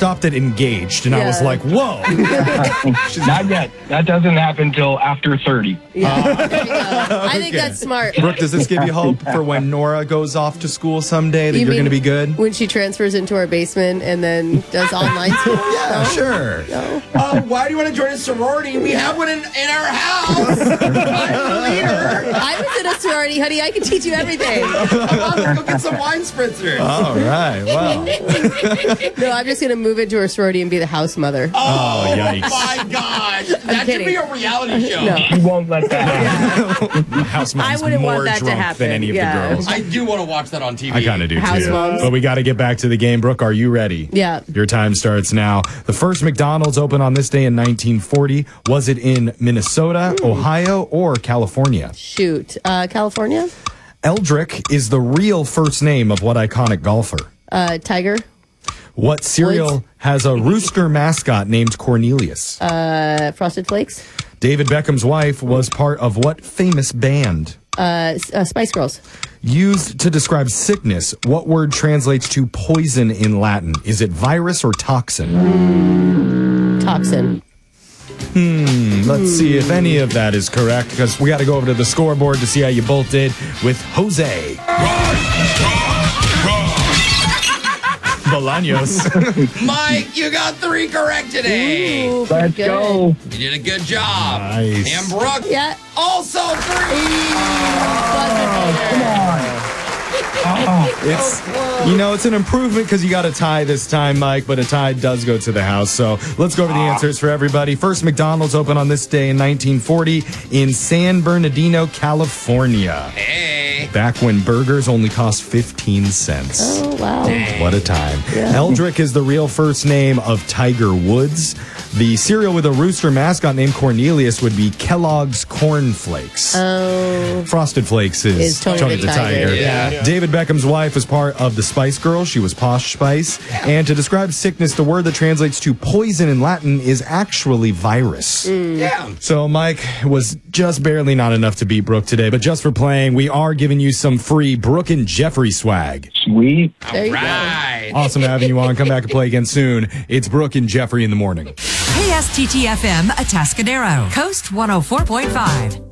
stopped at engaged, and I was like, whoa. Not yet. That doesn't happen until after 30. I think that's smart. Brooke, does this give you hope for when Nora goes off to school someday that you're going to be good? When she transfers into our basement and then does online school? Yeah, sure. No. Why do you want to join a sorority? We have one in our house. I'm the leader. I was in a sorority, honey. I can teach you everything. Let's go get some wine spritzers. All right. Wow. No, I'm just going to move into a sorority and be the house mother. Oh, yikes. My gosh. That should be a reality show. No. She won't let that happen. House mom's I wouldn't more want that to drunk happen. than any of the girls. I do want to watch that on TV. I kind of do, House too. moms. But we got to get back to the game. Brooke, are you ready? Yeah. Your time starts now. The first McDonald's opened on this day in 1940. Was it in Minnesota, Ohio, or California? Shoot. California? Eldrick is the real first name of what iconic golfer? Tiger? What cereal Woods? has a rooster mascot named Cornelius? Frosted Flakes? David Beckham's wife was part of what famous band? Spice Girls? Used to describe sickness, what word translates to poison in Latin? Is it virus or toxin? Toxin. Let's see if any of that is correct, because we got to go over to the scoreboard to see how you both did with Jose Bolaños. Mike, you got 3 correct today. Ooh, Let's good. go. You did a good job. Nice. And Brooke, Yeah. also 3. It's, it's an improvement because you got a tie this time, Mike, but a tie does go to the house. So let's go over the answers for everybody. First, McDonald's opened on this day in 1940 in San Bernardino, California. Hey. Back when burgers only cost 15 cents. Oh, wow. What a time. Yeah. Eldrick is the real first name of Tiger Woods. The cereal with a rooster mascot named Cornelius would be Kellogg's Corn Flakes. Oh. Frosted Flakes is Tony the Tiger. Yeah. David Beckham's wife was part of the Spice Girls. She was Posh Spice. And to describe sickness, the word that translates to poison in Latin is actually virus. Yeah. So Mike was just barely not enough to beat Brooke today, but just for playing, we are giving you some free Brooke and Jeffrey swag. Sweet. There you go. Right. Awesome having you on. Come back and play again soon. It's Brooke and Jeffrey in the morning. KSTT FM, Atascadero, Coast 104.5.